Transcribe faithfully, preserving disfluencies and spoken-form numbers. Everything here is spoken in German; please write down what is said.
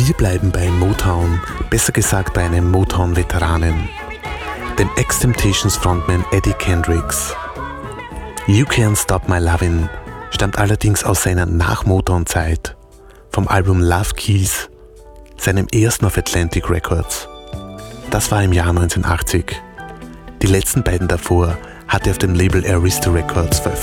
Wir bleiben bei Motown, besser gesagt bei einem Motown-Veteranen, dem X-Temptations Frontman Eddie Kendricks. You Can't Stop My Lovin' stammt allerdings aus seiner Nach-Motown-Zeit, vom Album Love Keys, seinem ersten auf Atlantic Records. Das war im Jahr neunzehnhundertachtzig. Die letzten beiden davor hat er auf dem Label Arista Records veröffentlicht.